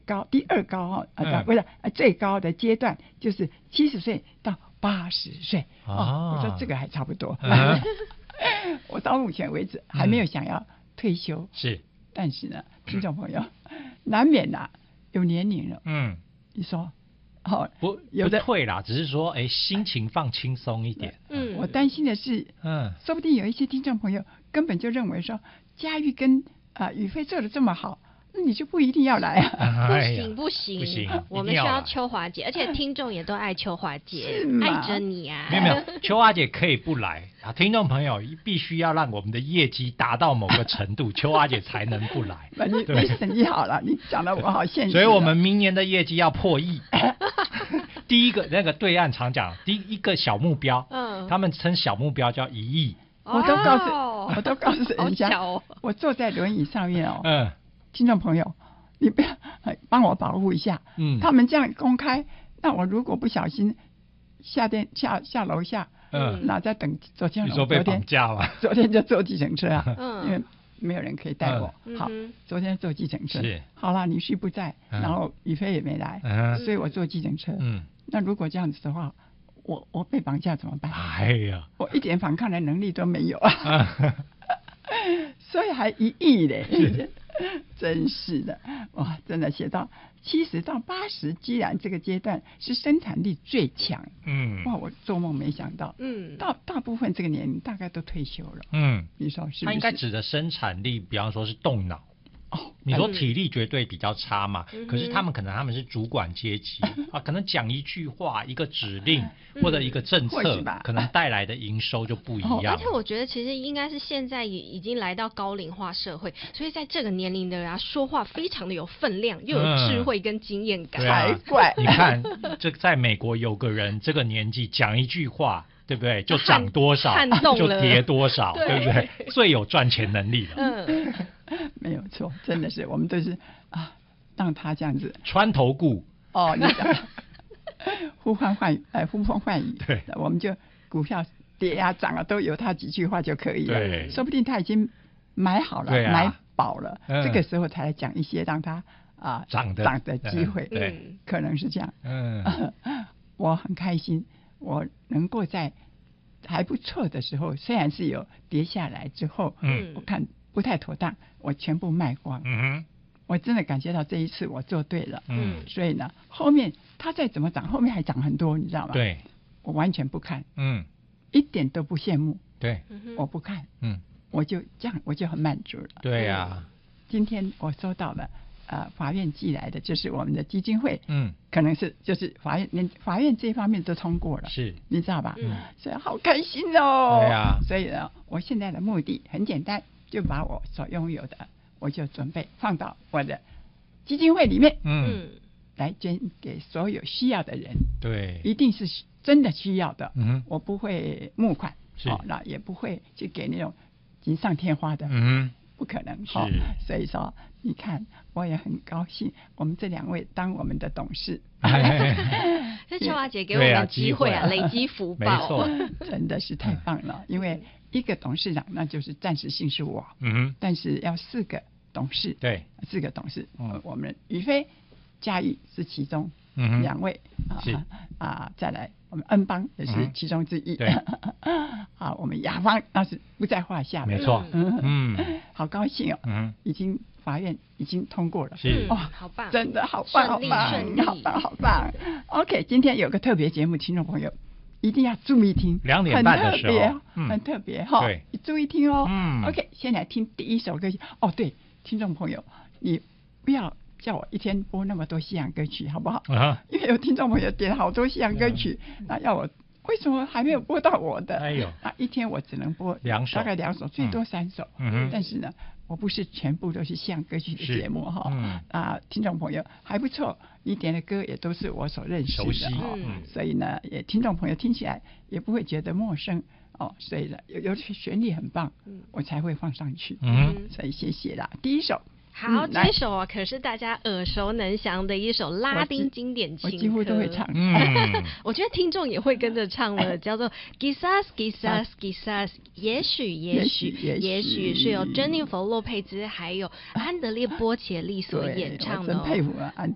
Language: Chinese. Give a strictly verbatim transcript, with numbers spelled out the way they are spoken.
高第二高哈啊、 嗯、 不是最高的阶段就是七十岁到八十岁哦，哦我说这个还差不多。嗯、我到目前为止还没有想要退休， 嗯、是， 但是呢，听众朋友难免啦，有年龄了，嗯，你说。 哦，不有的不退啦，只是说，哎，心情放轻松一点。 嗯，我担心的是，嗯，说不定有一些听众朋友根本就认为说，嘉玉跟啊宇飞做的这么好，那你就不一定要来啊。 不行不行不行， 我们需要秋华姐，而且听众也都爱秋华姐，爱着你啊。 没有没有，秋华姐可以不来啊，听众朋友必须要让我们的业绩达到某个程度，秋华姐才能不来。 你你你好了，你讲的我好现实。 所以我们明年的业绩要破亿。第一个那个对岸常讲，第一个小目标，嗯，他们称小目标叫一亿。 我都告诉，我都告诉人家，哦、我坐在轮椅上面哦。嗯，听众朋友，你不要帮我保护一下。嗯，他们这样公开，那我如果不小心下电下下楼下，嗯，那在等昨天， 你说被绑架了？ 昨天就坐计程车啊，嗯，因为没有人可以带我。嗯、好，昨天坐计程车，是好了，女婿不在，嗯、然后宇飞也没来，嗯、所以我坐计程车。嗯。那如果这样子的话，我我被绑架怎么办？ 哎呀， 我一点反抗的能力都没有啊，所以还一亿嘞，真是的哇！真的写到七十到八十，既然这个阶段是生产力最强，嗯，哇，我做梦没想到，嗯，大大部分这个年龄大概都退休了，嗯，你说是不是？ 他应该指的生产力，比方说是动脑。哦，你说体力绝对比较差嘛？嗯、可是他们可能他们是主管阶级、嗯、啊，可能讲一句话、一个指令、嗯、或者一个政策，可能带来的营收就不一样、哦。 而且我觉得其实应该是现在已经来到高龄化社会，所以在这个年龄的人啊，说话非常的有分量，又有智慧跟经验感， 才怪、 嗯啊！你看，这在美国有个人这个年纪讲一句话。对不对？就涨多少，就跌多少，对, 对不对？最有赚钱能力了。 嗯，没有错，真的是我们都是啊，让他这样子穿头顾哦，你讲呼唤唤语，哎，呼风唤雨， 对， 我们就股票跌啊涨啊，都有他几句话就可以了。对，说不定他已经买好了，啊、买饱了、嗯，这个时候才来讲一些让他啊涨的涨的机会， 嗯、对， 可能是这样。嗯，我很开心。我能够在还不错的时候，虽然是有跌下来之后，嗯，我看不太妥当，我全部卖光。嗯哼，我真的感觉到这一次我做对了。嗯，所以呢，后面它再怎么涨，后面还涨很多，你知道吗？ 对， 我完全不看。嗯，一点都不羡慕。 对， 我不看。嗯，我就这样，我就很满足了。 对呀、啊， 今天我收到了。呃，法院寄来的就是我们的基金会，嗯，可能是就是法院，连法院这方面都通过了， 是， 你知道吧？嗯，所以好开心哦。 对啊， 所以呢，我现在的目的很简单，就把我所拥有的，我就准备放到我的基金会里面，嗯，来捐给所有需要的人。 对， 一定是真的需要的。嗯，我不会募款，是，哦，那也不会去给那种锦上添花的。嗯。不可能，好，所以说你看，我也很高兴，我们这两位当我们的董事， 这秋华姐给我们机会啊，累积福报， 没错， 真的是太棒了。因为一个董事长，那就是暂时性是我，嗯哼，但是要四个董事， 对， 四个董事，嗯，我们宇飞、嘉义是其中两位， 是啊，再来我们恩邦也是其中之一， 对， 啊，我们雅芳那是不在话下， 没错， 嗯，好高兴哦，嗯，已经法院已经通过了， 是， 哇，好棒， 真的好棒，好棒，好棒，好棒。OK， 今天有个特别节目，听众朋友一定要注意听， 两点半的时候， 很特别哈， 对， 注意听哦。 嗯 ，OK， 先来听第一首歌曲。哦，对，听众朋友，你不要叫我一天播那么多西洋歌曲，好不好？啊，因为有听众朋友点好多西洋歌曲，那要我为什么还没有播到我的？ 哎呦， 那一天我只能播两首， 大概两首，最多三首。嗯，但是呢，我不是全部都是西洋歌曲的节目哈。嗯，啊，听众朋友还不错，你点的歌也都是我所认识的， 熟悉， 嗯，所以呢，也听众朋友听起来也不会觉得陌生哦。所以呢，有有些旋律很棒，嗯，我才会放上去。嗯，所以谢谢啦。第一首。 好，这首啊可是大家耳熟能详的一首拉丁经典情歌， 我几乎都会唱。 嗯，我觉得听众也会跟着唱了，叫做 Quizás Quizás Quizás， 也许也许也许是由珍妮佛洛佩兹还有安德烈波切利所演唱的、哦。 我真佩服啊，安